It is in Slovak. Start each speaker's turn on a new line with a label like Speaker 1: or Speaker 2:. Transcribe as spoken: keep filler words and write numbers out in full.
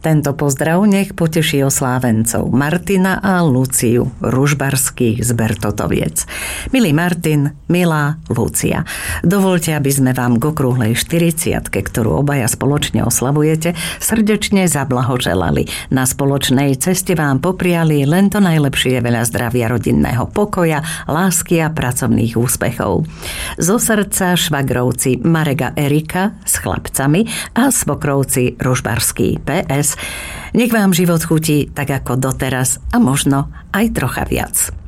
Speaker 1: Tento pozdrav nech poteší oslávencov Martina a Luciu Ružbarských z Bertotoviec. Milý Martin, milá Lucia, dovoľte, aby sme vám k okrúhlej štyridsiatke, ktorú obaja spoločne oslavujete, srdečne zablahoželali. Na spoločnej ceste vám popriali len to najlepšie, veľa zdravia, rodinného pokoja, lásky a pracovných úspechov. Zo srdca švagrovci Marek a Erika s chlapcami a svokrovci Ružbarský. pé es. Nech vám život chutí tak ako doteraz a možno aj trocha viac.